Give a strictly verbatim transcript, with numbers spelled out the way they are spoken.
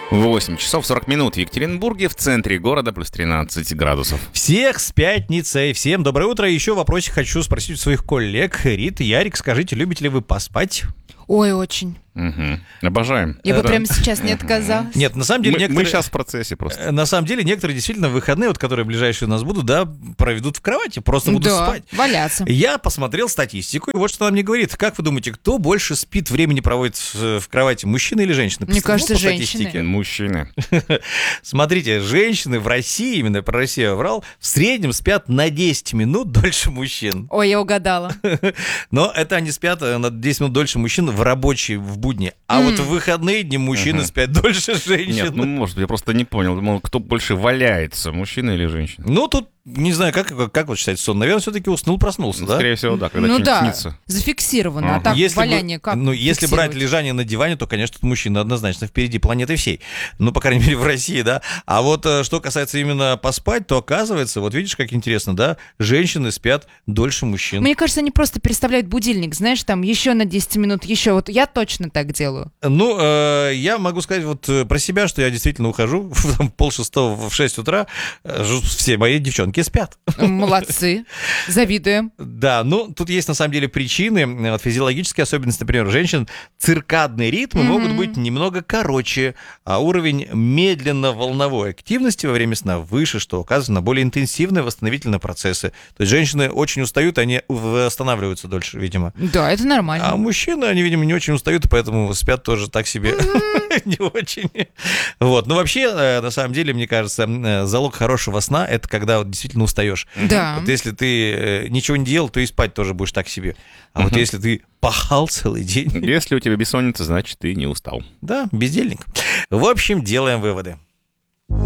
восемь часов сорок минут в Екатеринбурге, в центре города, плюс тринадцать градусов. Всех с пятницей, всем доброе утро. Еще вопросик хочу спросить у своих коллег. Рит, Ярик, скажите, любите ли вы поспать? Ой, очень. Угу. Обожаем. Я бы Это- прямо сейчас не отказалась. Нет, на самом деле Мы, некоторые... мы сейчас в процессе просто. На самом деле некоторые действительно в выходные, вот которые ближайшие у нас будут, да, проведут в кровати, просто будут Да, спать. валяться. Я посмотрел статистику, и вот что она мне говорит. Как вы думаете, кто больше спит, времени проводит в в кровати, мужчина или женщина? Мне Просто, ну, кажется, по женщины. статистике. Мужчины. Смотрите, женщины в России, именно про Россию я врал, в среднем спят на десять минут дольше мужчин. Ой, я угадала. Но это они спят э, на десять минут дольше мужчин в рабочие, в будни. А вот в выходные дни мужчины Мгм. спят дольше женщин. Нет, ну может, я просто не понял. Думал, кто больше валяется, мужчина или женщина? Ну, тут, не знаю, как, как, как вот считаете, сон? Наверное, все-таки уснул, проснулся, Ну, да? Скорее всего, да, когда Ну что-нибудь да, снится. зафиксировано. А Ага. так Если бы- валяние как Ну, если брать фиксировать? лежание на диване, то, конечно, тут мужчина однозначно впереди планеты всей. Ну, по крайней мере, в России, да. А вот э, что касается именно поспать, то оказывается, вот видишь, как интересно, да, женщины спят дольше мужчин. Мне кажется, они просто переставляют будильник, знаешь, там еще на десять минут, еще. Вот я точно так делаю. Ну, э, я могу сказать вот э, про себя, что я действительно ухожу в там, полшестого в шесть утра, э, ж- все мои девчонки спят. Молодцы. Завидуем. Да, ну, тут есть на самом деле причины, э, вот, физиологические особенности, например, у женщин циркадные ритмы Мгм. могут быть немного короче, а уровень медленно-волновой активности во время сна выше, что указывает на более интенсивные восстановительные процессы. То есть женщины очень устают, они восстанавливаются дольше, видимо. Да, это нормально. А мужчины, они, видимо, не очень устают, и поэтому спят тоже так себе. Не очень. Вот. Но вообще, э, на самом деле, мне кажется, э, залог хорошего сна — это когда вот действительно устаешь. Да. Вот если ты э, ничего не делал, то и спать тоже будешь так себе. А вот если ты пахал целый день, Если у тебя бессонница, значит, ты не устал. да, бездельник. В общем, делаем выводы.